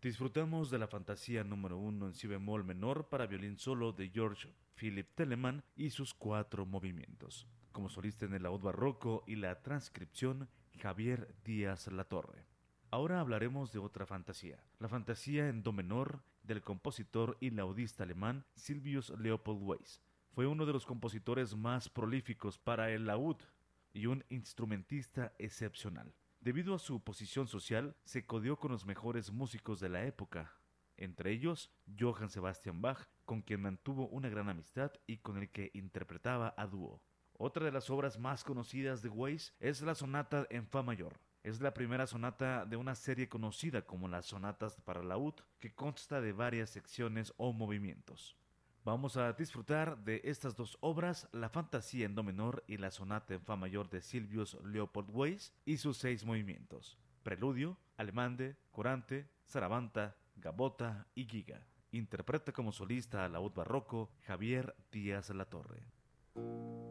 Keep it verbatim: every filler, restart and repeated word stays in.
Disfrutamos de la fantasía número uno en si bemol menor para violín solo de George Philipp Telemann y sus cuatro movimientos. Como solista en el laúd barroco y la transcripción, Javier Díaz Latorre. Ahora hablaremos de otra fantasía, la fantasía en do menor del compositor y laudista alemán Sylvius Leopold Weiss. Fue uno de los compositores más prolíficos para el laúd y un instrumentista excepcional. Debido a su posición social, se codeó con los mejores músicos de la época, entre ellos Johann Sebastian Bach, con quien mantuvo una gran amistad y con el que interpretaba a dúo. Otra de las obras más conocidas de Weiss es la sonata en fa mayor. Es la primera sonata de una serie conocida como las sonatas para laúd, que consta de varias secciones o movimientos. Vamos a disfrutar de estas dos obras, la fantasía en do menor y la sonata en fa mayor de Sylvius Leopold Weiss y sus seis movimientos: preludio, alemande, corante, zarabanda, gabota y giga. Interpreta como solista al laúd barroco Javier Díaz Latorre.